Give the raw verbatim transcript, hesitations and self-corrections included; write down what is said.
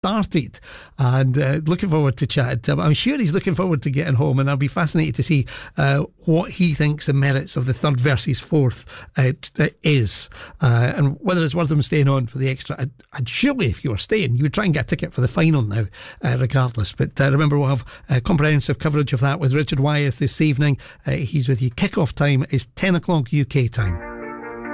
started, and uh, looking forward to chatting to him. I'm sure he's looking forward to getting home, and I'll be fascinated to see uh, what he thinks the merits of the third versus fourth uh, t- is, uh, and whether it's worth him staying on for the extra. And, and surely if you were staying, you would try and get a ticket for the final now, uh, regardless. But uh, remember, we'll have uh, comprehensive coverage of that with Richard Wyeth this evening. Uh, he's with you. Kick-off time is ten o'clock U K time.